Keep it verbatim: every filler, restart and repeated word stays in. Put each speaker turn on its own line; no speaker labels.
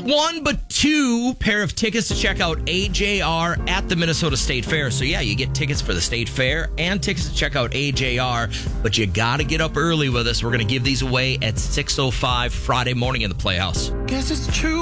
not one, but two pair of tickets to check out A J R at the Minnesota State Fair. So, yeah, you get tickets for the State Fair and tickets to check out A J R, but you got to get up early with us. We're going to give these away at six oh five Friday morning in the Playhouse.
Guess it's true.